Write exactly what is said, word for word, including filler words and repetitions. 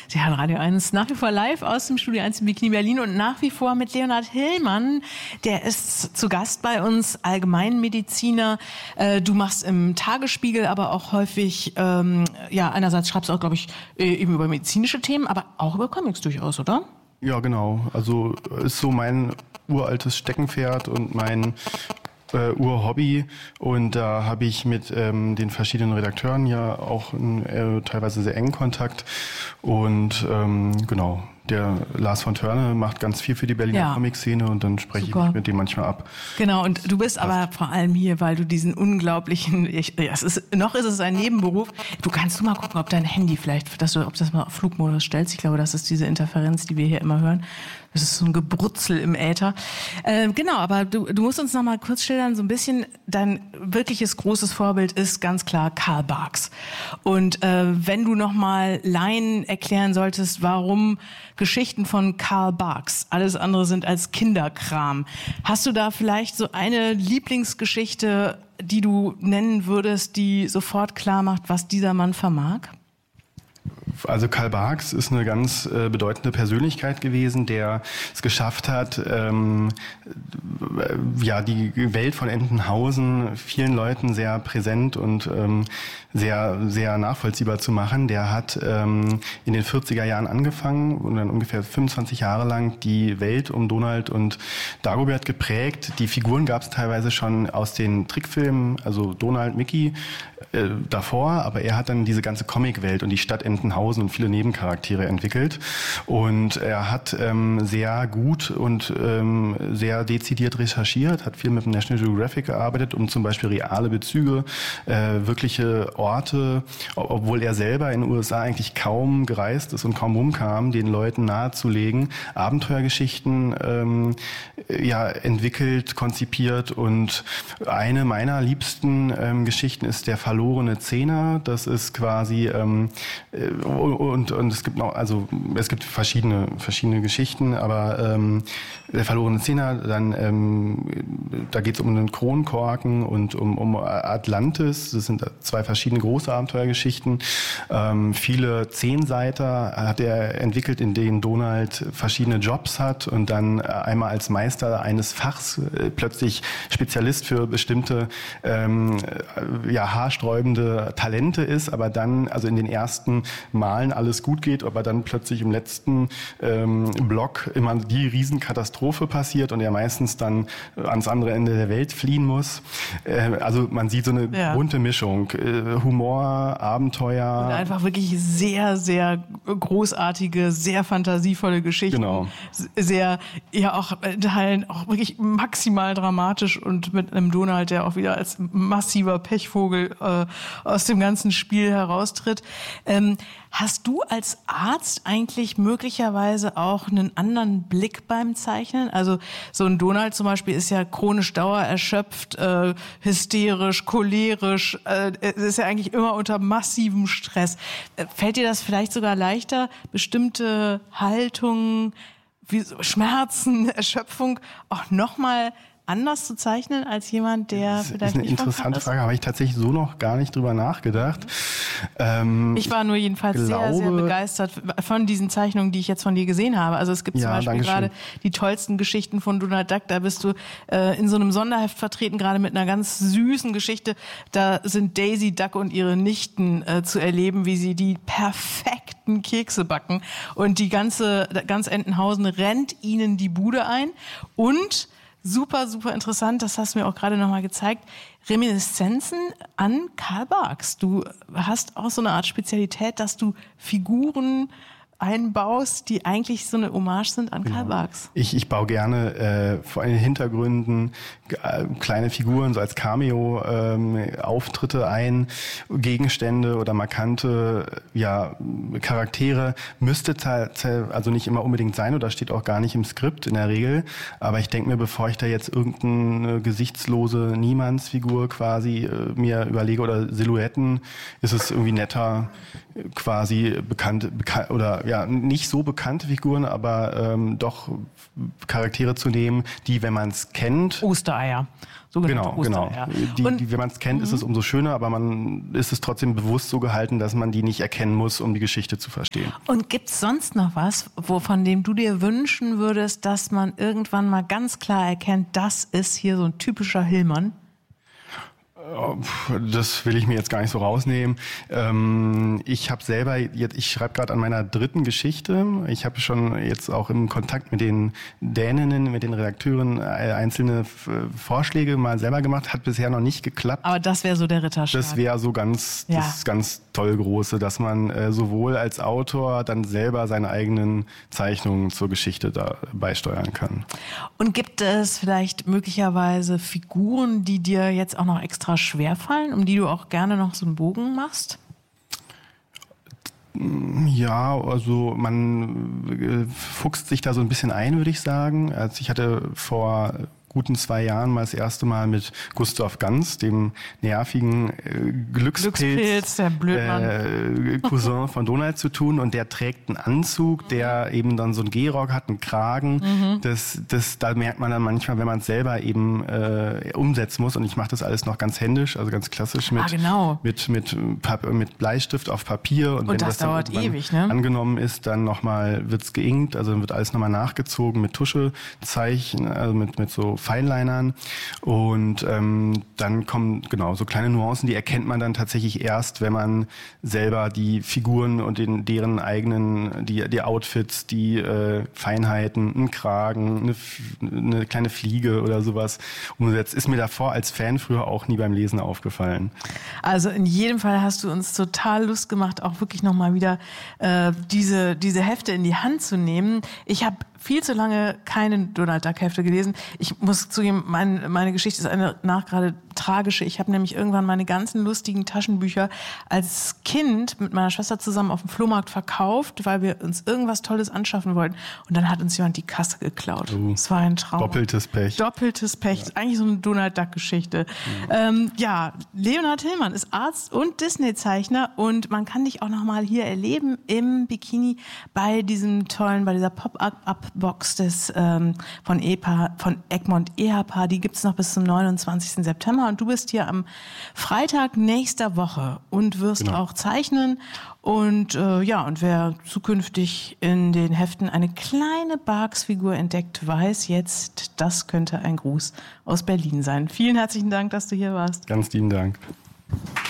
Sie hören Radio eins nach wie vor live aus dem Studio eins in Bikini Berlin und nach wie vor mit Leonhard Hillmann. Der ist zu Gast bei uns, Allgemeinmediziner. Äh, du machst im Tagesspiegel aber auch häufig, ähm, ja, einerseits schreibst du auch, glaube ich, eben über medizinische Themen, aber auch über Comics durchaus, oder? Ja, genau. Also ist so mein uraltes Steckenpferd und mein äh, Urhobby. Und da habe ich mit ähm, den verschiedenen Redakteuren ja auch einen äh, teilweise sehr engen Kontakt. Und ähm, genau, der Lars von Törne macht ganz viel für die Berliner ja. Comic-Szene und dann spreche Super. ich mich mit dem manchmal ab. Genau, und du bist aber vor allem hier, weil du diesen unglaublichen, ich, es ist, noch ist es ein Nebenberuf. Du kannst du mal gucken, ob dein Handy vielleicht, dass du, ob das mal auf Flugmodus stellst. Ich glaube, das ist diese Interferenz, die wir hier immer hören. Das ist so ein Gebrutzel im Äther. Äh, genau, aber du, du musst uns noch mal kurz schildern, so ein bisschen, dein wirkliches großes Vorbild ist ganz klar Karl Barks. Und äh, wenn du noch mal Laien erklären solltest, warum Geschichten von Karl Barks alles andere sind als Kinderkram, hast du da vielleicht so eine Lieblingsgeschichte, die du nennen würdest, die sofort klar macht, was dieser Mann vermag? Also Karl Barks ist eine ganz äh, bedeutende Persönlichkeit gewesen, der es geschafft hat, ähm, äh, ja, die Welt von Entenhausen vielen Leuten sehr präsent und ähm, sehr, sehr nachvollziehbar zu machen. Der hat ähm, in den vierziger Jahren angefangen und dann ungefähr fünfundzwanzig Jahre lang die Welt um Donald und Dagobert geprägt. Die Figuren gab es teilweise schon aus den Trickfilmen, also Donald, Mickey, äh, davor, aber er hat dann diese ganze Comicwelt und die Stadt Entenhausen und viele Nebencharaktere entwickelt. Und er hat ähm, sehr gut und ähm, sehr dezidiert recherchiert, hat viel mit dem National Geographic gearbeitet, um zum Beispiel reale Bezüge, äh, wirkliche Orte, obwohl er selber in den U S A eigentlich kaum gereist ist und kaum rumkam, den Leuten nahezulegen, Abenteuergeschichten ähm, ja, entwickelt, konzipiert. Und eine meiner liebsten ähm, Geschichten ist der verlorene Zehner. Das ist quasi ähm, und, und es gibt noch, also es gibt verschiedene verschiedene Geschichten, aber ähm, der verlorene Zehner, dann ähm, da geht es um einen Kronkorken und um, um Atlantis. Das sind zwei verschiedene große Abenteuergeschichten. Ähm, viele Zehnseiter hat er entwickelt, in denen Donald verschiedene Jobs hat und dann einmal als Meister eines Fachs äh, plötzlich Spezialist für bestimmte ähm, ja, haarsträubende Talente ist, aber dann, also in den ersten Malen alles gut geht, aber dann plötzlich im letzten ähm, Block immer die Riesenkatastrophe passiert und er meistens dann ans andere Ende der Welt fliehen muss. Äh, also man sieht so eine ja. bunte Mischung. Äh, Humor, Abenteuer. Und einfach wirklich sehr, sehr großartige, sehr fantasievolle Geschichten. Genau. Sehr, ja auch in Teilen auch wirklich maximal dramatisch und mit einem Donald, der auch wieder als massiver Pechvogel äh, aus dem ganzen Spiel heraustritt. Ähm, hast du als Arzt eigentlich möglicherweise auch einen anderen Blick beim Zeichnen? Also so ein Donald zum Beispiel ist ja chronisch dauererschöpft, äh, hysterisch, cholerisch, äh, ist ja eigentlich immer unter massivem Stress. Fällt dir das vielleicht sogar leichter, bestimmte Haltungen, wie Schmerzen, Erschöpfung auch nochmal anders zu zeichnen als jemand, der das vielleicht ist eine nicht interessante Frage, habe ich tatsächlich so noch gar nicht drüber nachgedacht. Ähm, ich war nur jedenfalls glaube, sehr, sehr begeistert von diesen Zeichnungen, die ich jetzt von dir gesehen habe. Also es gibt ja, zum Beispiel gerade die tollsten Geschichten von Donald Duck. Da bist du äh, in so einem Sonderheft vertreten, gerade mit einer ganz süßen Geschichte. Da sind Daisy Duck und ihre Nichten äh, zu erleben, wie sie die perfekten Kekse backen. Und die ganze, ganz Entenhausen rennt ihnen die Bude ein. Und super, super interessant, das hast du mir auch gerade nochmal gezeigt, Reminiszenzen an Karl Barks. Du hast auch so eine Art Spezialität, dass du Figuren einbaust, die eigentlich so eine Hommage sind an genau. Karl Barks. Ich, ich baue gerne äh, vor allem Hintergründen äh, kleine Figuren, so als Cameo-Auftritte ähm, ein, Gegenstände oder markante ja, Charaktere. Müsste also nicht immer unbedingt sein oder steht auch gar nicht im Skript in der Regel. Aber ich denke mir, bevor ich da jetzt irgendeine gesichtslose Niemandsfigur quasi äh, mir überlege oder Silhouetten, ist es irgendwie netter, quasi bekannt, bekannt oder ja, nicht so bekannte Figuren, aber ähm, doch Charaktere zu nehmen, die, wenn man es kennt... Ostereier. Genau, Ostereier. genau. Die, und, die, wenn man es kennt, ist es umso schöner, aber man ist es trotzdem bewusst so gehalten, dass man die nicht erkennen muss, um die Geschichte zu verstehen. Und gibt es sonst noch was, wo, von dem du dir wünschen würdest, dass man irgendwann mal ganz klar erkennt, das ist hier so ein typischer Hillmann? Das will ich mir jetzt gar nicht so rausnehmen. Ich habe selber, ich schreibe gerade an meiner dritten Geschichte. Ich habe schon jetzt auch im Kontakt mit den Däninnen, mit den Redakteuren einzelne Vorschläge mal selber gemacht. Hat bisher noch nicht geklappt. Aber das wäre so der Ritterschlag. Das wäre so ganz, ja. das ganz toll große, dass man sowohl als Autor dann selber seine eigenen Zeichnungen zur Geschichte da beisteuern kann. Und gibt es vielleicht möglicherweise Figuren, die dir jetzt auch noch extra schwerfallen, um die du auch gerne noch so einen Bogen machst? Ja, also man fuchst sich da so ein bisschen ein, würde ich sagen. Also ich hatte vor guten zwei Jahren mal das erste Mal mit Gustav Ganz, dem nervigen äh, Glückspilz, Glückspilz, der Blödmann. Äh, Cousin von Donald zu tun, und der trägt einen Anzug, der eben dann so einen Gehrock hat, einen Kragen. Mhm. Das, das, da merkt man dann manchmal, wenn man es selber eben äh, umsetzen muss, und ich mache das alles noch ganz händisch, also ganz klassisch mit, ah, genau. mit, mit, mit Bleistift auf Papier. Und, und wenn das, das dauert dann ewig, ne? angenommen ist, dann nochmal wird's geinkt, also dann wird alles nochmal nachgezogen mit Tuschezeichen, also mit, mit so Feinlinern, und ähm, dann kommen genau so kleine Nuancen, die erkennt man dann tatsächlich erst, wenn man selber die Figuren und den, deren eigenen, die, die Outfits, die äh, Feinheiten, einen Kragen, eine, eine kleine Fliege oder sowas umsetzt. Ist mir davor als Fan früher auch nie beim Lesen aufgefallen. Also in jedem Fall hast du uns total Lust gemacht, auch wirklich nochmal wieder äh, diese, diese Hefte in die Hand zu nehmen. Ich habe viel zu lange keine Donald Duck Hefte gelesen. Ich muss zugeben, mein, meine Geschichte ist eine nachgerade tragische. Ich habe nämlich irgendwann meine ganzen lustigen Taschenbücher als Kind mit meiner Schwester zusammen auf dem Flohmarkt verkauft, weil wir uns irgendwas Tolles anschaffen wollten. Und dann hat uns jemand die Kasse geklaut. Uh, das war ein Traum. Doppeltes Pech. Doppeltes Pech. Ja. Eigentlich so eine Donald Duck Geschichte. Ja. Ähm, ja, Leonhard Hillmann ist Arzt und Disney-Zeichner, und man kann dich auch noch mal hier erleben im Bikini bei diesem tollen, bei dieser Pop-Up-Box des ähm, von Epa, von Egmont Ehepaar. Die gibt's noch bis zum neunundzwanzigsten September. Und du bist hier am Freitag nächster Woche und wirst genau. auch zeichnen. Und äh, ja, und wer zukünftig in den Heften eine kleine Barks-Figur entdeckt, weiß jetzt, das könnte ein Gruß aus Berlin sein. Vielen herzlichen Dank, dass du hier warst. Ganz lieben Dank.